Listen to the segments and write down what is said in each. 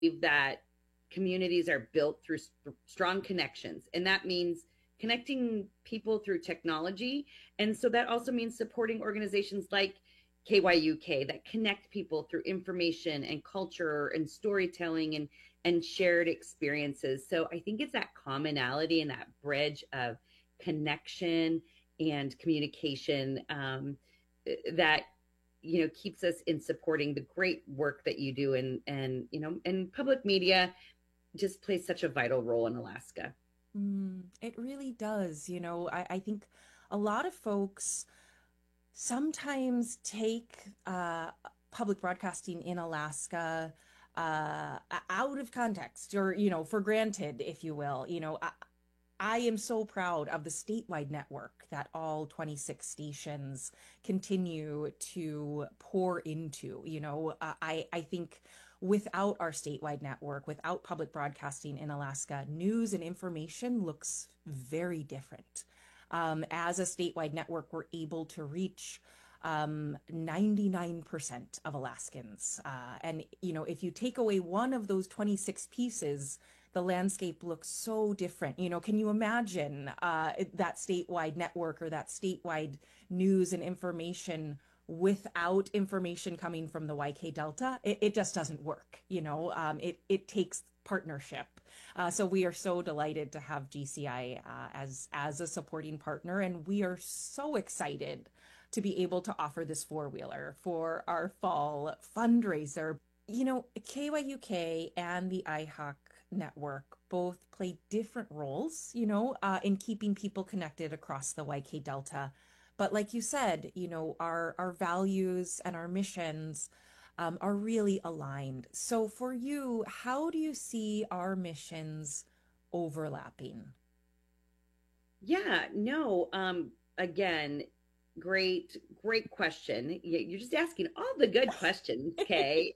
that communities are built through strong connections, and that means connecting people through technology. And so that also means supporting organizations like KYUK that connect people through information and culture and storytelling and shared experiences. So I think it's that commonality and that bridge of connection and communication, that keeps us in supporting the great work that you do, and public media just plays such a vital role in Alaska. It really does. I think a lot of folks sometimes take public broadcasting in Alaska out of context or, for granted, if you will. I am so proud of the statewide network that all 26 stations continue to pour into. I think without our statewide network, without public broadcasting in Alaska, news and information looks very different. As a statewide network, we're able to reach 99% of Alaskans. And, if you take away one of those 26 pieces, the landscape looks so different. Can you imagine that statewide network or that statewide news and information without information coming from the YK Delta? It just doesn't work. It takes partnership. So we are so delighted to have GCI as a supporting partner, and we are so excited to be able to offer this four-wheeler for our fall fundraiser. KYUK and the IHOC network both play different roles, in keeping people connected across the YK Delta. But like you said, our values and our missions are really aligned. So for you, how do you see our missions overlapping? Yeah, no, again, great question. You're just asking all the good questions, Kay.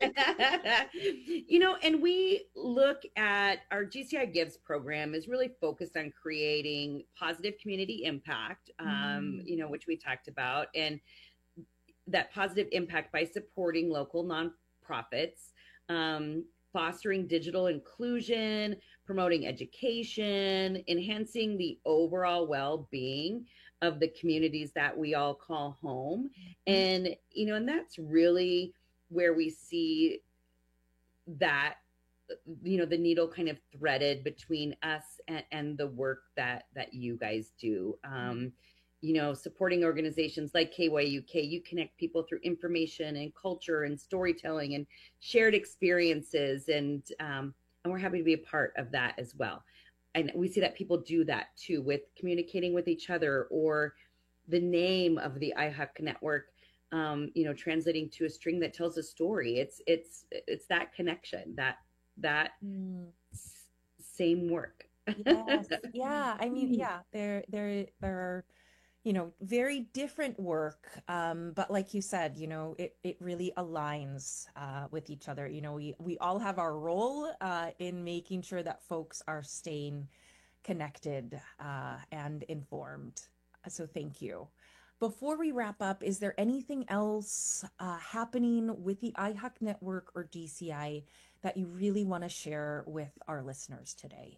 And we look at our GCI Gives program is really focused on creating positive community impact, Mm, which we talked about, and that positive impact by supporting local nonprofits, fostering digital inclusion, promoting education, enhancing the overall well-being of the communities that we all call home. mm, And that's really where we see that the needle kind of threaded between us and the work that you guys do. Supporting organizations like KYUK, you connect people through information and culture and storytelling and shared experiences, and we're happy to be a part of that as well. And we see that people do that too with communicating with each other, or the name of the IHUC network, translating to a string that tells a story. It's that connection, that mm. same work. Yes. Yeah. I mean, yeah, there are, very different work. But like you said, it really aligns with each other. We all have our role in making sure that folks are staying connected and informed. So thank you. Before we wrap up, is there anything else happening with the IHUC network or GCI that you really want to share with our listeners today?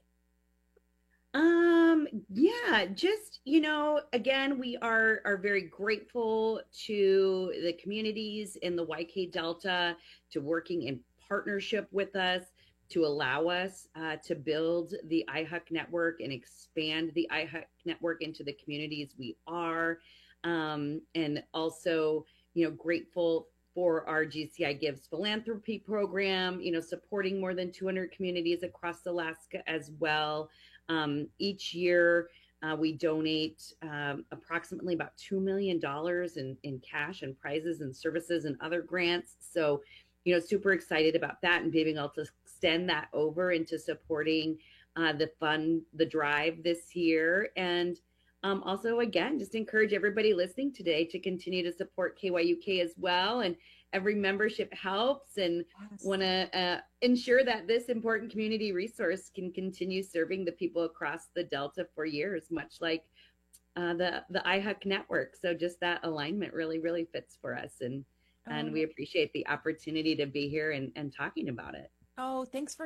Yeah, just, again, we are very grateful to the communities in the YK Delta to working in partnership with us to allow us to build the IHUC network and expand the IHUC network into the communities we are. And also, grateful for our GCI Gives philanthropy program, supporting more than 200 communities across Alaska as well. Each year, we donate approximately about $2 million in cash and prizes and services and other grants. So, super excited about that and being able to extend that over into supporting the drive this year. And also, again, just encourage everybody listening today to continue to support KYUK as well. And every membership helps, and Yes. want to ensure that this important community resource can continue serving the people across the Delta for years, much like the IHUC network. So just that alignment really, really fits for us. And Oh, we appreciate the opportunity to be here and talking about it. Oh, thanks for